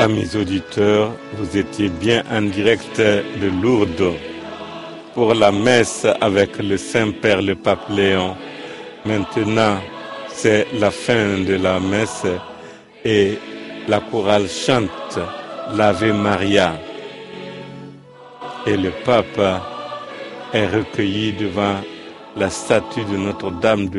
Amis auditeurs, vous étiez bien en direct de Lourdes pour la messe avec le Saint-Père, le Pape Léon. Maintenant, c'est la fin de la messe et la chorale chante l'Ave Maria. Et le Pape est recueilli devant la statue de Notre-Dame de